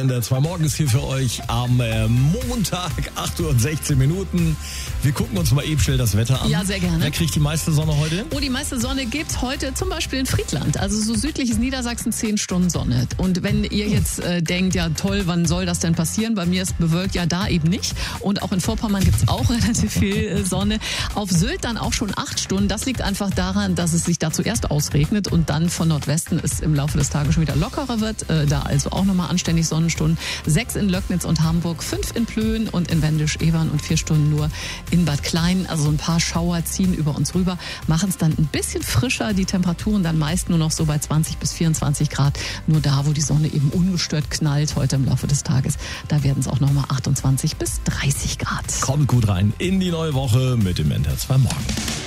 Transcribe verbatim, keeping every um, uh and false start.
N D R zwei Morgen ist hier für euch am äh, Montag, acht Uhr und sechzehn Minuten. Wir gucken uns mal eben schnell das Wetter an. Ja, sehr gerne. Wer kriegt die meiste Sonne heute? Oh, die meiste Sonne gibt's heute zum Beispiel in Friedland. Also so südliches Niedersachsen, zehn Stunden Sonne. Und wenn ihr jetzt äh, denkt, ja toll, wann soll das denn passieren? Bei mir ist bewölkt, ja da eben nicht. Und auch in Vorpommern gibt's auch relativ viel äh, Sonne. Auf Sylt dann auch schon acht Stunden. Das liegt einfach daran, dass es sich da zuerst ausregnet und dann von Nordwesten es im Laufe des Tages schon wieder lockerer wird. Äh, da also auch nochmal anständig Sonnenstunden. Sechs in Löcknitz und Hamburg, fünf in Plön und in Wendisch-Evern und vier Stunden nur in Bad Klein. Also ein paar Schauer ziehen über uns rüber, machen es dann ein bisschen frischer. Die Temperaturen dann meist nur noch so bei zwanzig bis vierundzwanzig Grad. Nur da, wo die Sonne eben ungestört knallt heute im Laufe des Tages, da werden es auch nochmal achtundzwanzig bis dreißig Grad. Kommt gut rein in die neue Woche mit dem N D R zwei Morgen.